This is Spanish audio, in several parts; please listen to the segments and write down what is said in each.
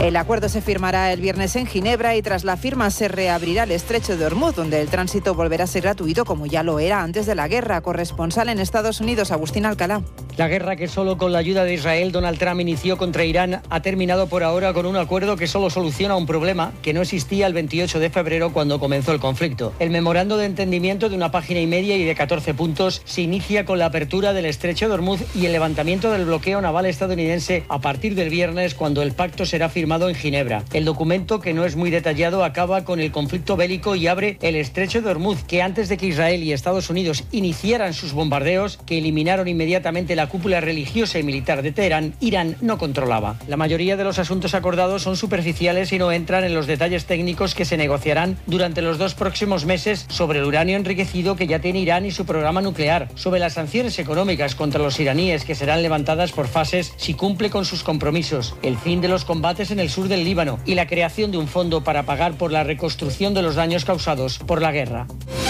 El acuerdo se firmará el viernes en Ginebra y tras la firma se reabrirá el estrecho de Hormuz, donde el tránsito volverá a ser gratuito como ya lo era antes de la guerra. Corresponsal en Estados Unidos, Agustín Alcalá. La guerra que solo con la ayuda de Israel Donald Trump inició contra Irán ha terminado por ahora con un acuerdo que solo soluciona un problema que no existía el 28 de febrero cuando comenzó el conflicto. El memorando de entendimiento de 1,5 páginas y de 14 puntos se inicia con la apertura del estrecho de Hormuz y el levantamiento del bloqueo naval estadounidense a partir del viernes, cuando el pacto será firmado en Ginebra. El documento, que no es muy detallado, acaba con el conflicto bélico y abre el estrecho de Hormuz, que antes de que Israel y Estados Unidos iniciaran sus bombardeos, que eliminaron inmediatamente la cúpula religiosa y militar de Teherán, Irán no controlaba. La mayoría de los asuntos acordados son superficiales y no entran en los detalles técnicos que se negociarán durante los 2 próximos meses sobre el uranio enriquecido que ya tiene Irán y su programa nuclear, sobre las sanciones económicas contra los iraníes que serán levantadas por fases si cumple con sus compromisos, el fin de los combates en el sur del Líbano y la creación de un fondo para pagar por la reconstrucción de los daños causados por la guerra.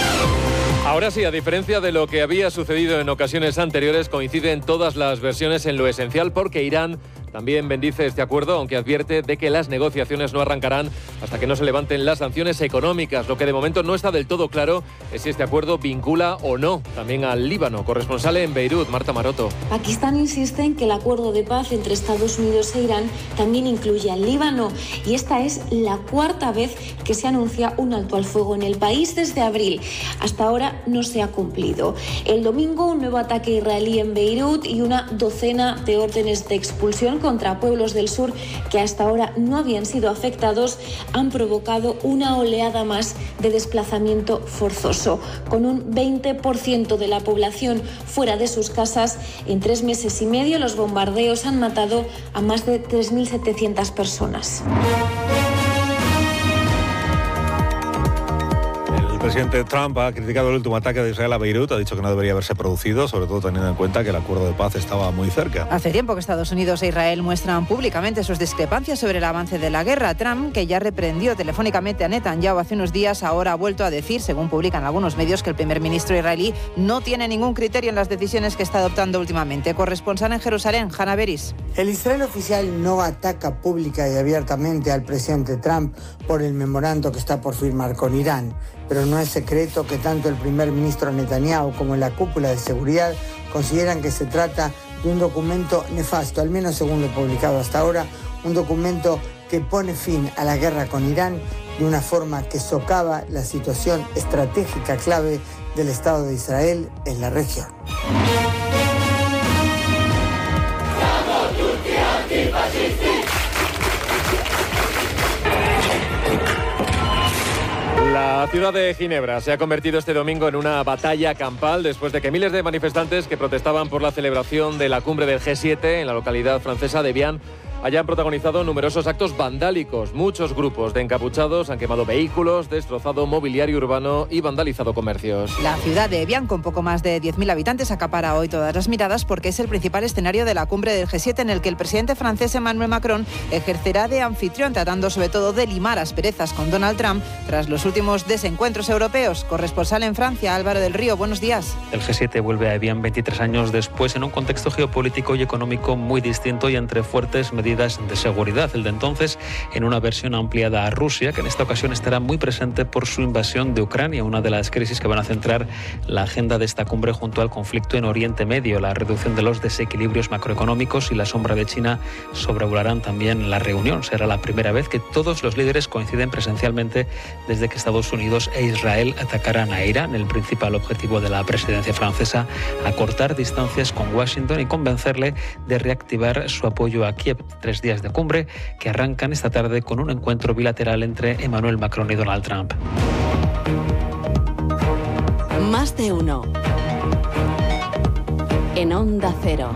Ahora sí, a diferencia de lo que había sucedido en ocasiones anteriores, coinciden todas las versiones en lo esencial, porque Irán también bendice este acuerdo, aunque advierte de que las negociaciones no arrancarán hasta que no se levanten las sanciones económicas. Lo que de momento no está del todo claro es si este acuerdo vincula o no también al Líbano. Corresponsal en Beirut, Marta Maroto. Pakistán insiste en que el acuerdo de paz entre Estados Unidos e Irán también incluye al Líbano, y esta es la 4ª vez que se anuncia un alto al fuego en el país desde abril. Hasta ahora no se ha cumplido. El domingo, un nuevo ataque israelí en Beirut y una docena de órdenes de expulsión contra pueblos del sur que hasta ahora no habían sido afectados han provocado una oleada más de desplazamiento forzoso. Con un 20% de la población fuera de sus casas, en 3 meses y medio los bombardeos han matado a más de 3.700 personas. El presidente Trump ha criticado el último ataque de Israel a Beirut, ha dicho que no debería haberse producido, sobre todo teniendo en cuenta que el acuerdo de paz estaba muy cerca. Hace tiempo que Estados Unidos e Israel muestran públicamente sus discrepancias sobre el avance de la guerra. Trump, que ya reprendió telefónicamente a Netanyahu hace unos días, ahora ha vuelto a decir, según publican algunos medios, que el primer ministro israelí no tiene ningún criterio en las decisiones que está adoptando últimamente. Corresponsal en Jerusalén, Hanna Beris. El Israel oficial no ataca pública y abiertamente al presidente Trump por el memorando que está por firmar con Irán, pero no es secreto que tanto el primer ministro Netanyahu como la cúpula de seguridad consideran que se trata de un documento nefasto, al menos según lo publicado hasta ahora, un documento que pone fin a la guerra con Irán de una forma que socava la situación estratégica clave del Estado de Israel en la región. La ciudad de Ginebra se ha convertido este domingo en una batalla campal después de que miles de manifestantes que protestaban por la celebración de la cumbre del G7 en la localidad francesa de Evian hayan protagonizado numerosos actos vandálicos. Muchos grupos de encapuchados han quemado vehículos, destrozado mobiliario urbano y vandalizado comercios. La ciudad de Evian, con poco más de 10.000 habitantes, acapara hoy todas las miradas porque es el principal escenario de la cumbre del G7, en el que el presidente francés Emmanuel Macron ejercerá de anfitrión, tratando sobre todo de limar asperezas con Donald Trump tras los últimos desencuentros europeos. Corresponsal en Francia, Álvaro del Río, buenos días. El G7 vuelve a Evian 23 años después, en un contexto geopolítico y económico muy distinto y entre fuertes medidas de seguridad. El de entonces, en una versión ampliada a Rusia, que en esta ocasión estará muy presente por su invasión de Ucrania, una de las crisis que van a centrar la agenda de esta cumbre junto al conflicto en Oriente Medio. La reducción de los desequilibrios macroeconómicos y la sombra de China sobrevolarán también la reunión. Será la primera vez que todos los líderes coinciden presencialmente desde que Estados Unidos e Israel atacaran a Irán. El principal objetivo de la presidencia francesa, acortar distancias con Washington y convencerle de reactivar su apoyo a Kiev. 3 días de cumbre que arrancan esta tarde con un encuentro bilateral entre Emmanuel Macron y Donald Trump. Más de uno. En Onda Cero.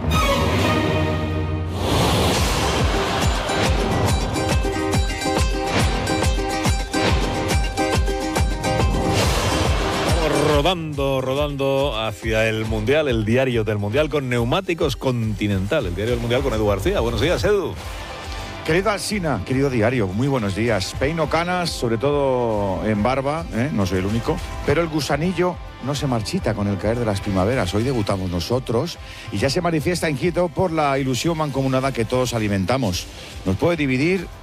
Rodando hacia el Mundial, el diario del Mundial con Neumáticos Continental, el diario del Mundial con Edu García. Buenos días, Edu. Querido Alsina, querido diario, muy buenos días. Peino canas, sobre todo en barba, no soy el único, pero el gusanillo no se marchita con el caer de las primaveras. Hoy debutamos nosotros y ya se manifiesta inquieto por la ilusión mancomunada que todos alimentamos. Nos puede dividir